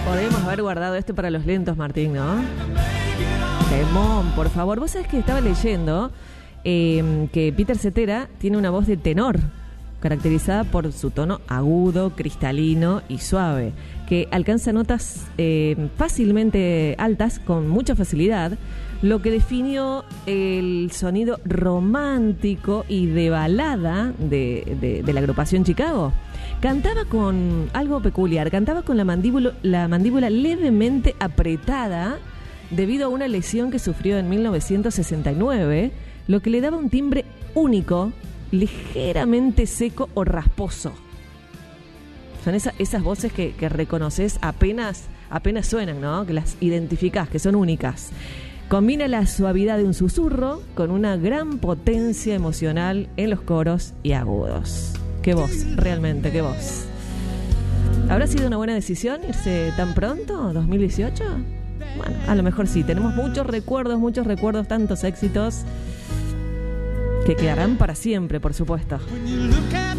Podríamos haber guardado esto para los lentos, Martín, ¿no? Temón, por favor. Vos sabés que estaba leyendo que Peter Cetera tiene una voz de tenor, caracterizada por su tono agudo, cristalino y suave, que alcanza notas fácilmente altas, con mucha facilidad, lo que definió el sonido romántico y de balada de la agrupación Chicago. Cantaba con algo peculiar, cantaba con la mandíbula levemente apretada debido a una lesión que sufrió en 1969, lo que le daba un timbre único, ligeramente seco o rasposo. Son esas voces que reconoces apenas suenan, ¿no? Que las identificás, que son únicas. Combina la suavidad de un susurro con una gran potencia emocional en los coros y agudos. Qué voz, realmente, qué voz. ¿Habrá sido una buena decisión irse tan pronto, 2018? Bueno, a lo mejor sí. Tenemos muchos recuerdos, tantos éxitos que quedarán para siempre, por supuesto.